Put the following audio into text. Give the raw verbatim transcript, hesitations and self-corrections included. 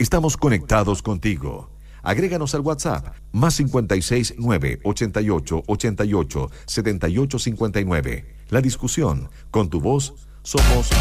Estamos conectados contigo. Agréganos al WhatsApp más cincuenta y seis, nueve, ochenta y ocho, ochenta y ocho, setenta y ocho cincuenta y nueve. La discusión, con tu voz, somos